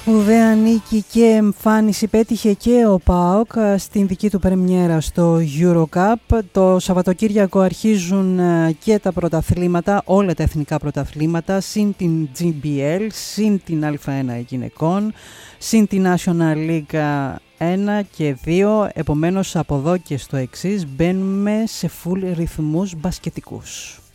Σπουδαία νίκη και εμφάνιση πέτυχε και ο ΠΑΟΚ στην δική του πρεμιέρα στο EuroCup. Το Σαββατοκύριακο αρχίζουν και τα πρωταθλήματα, όλα τα εθνικά πρωταθλήματα, συν την GBL, συν την Α1 γυναικών, συν την National League 1 και 2. Επομένως από εδώ και στο εξής μπαίνουμε σε full ρυθμούς μπασκετικούς.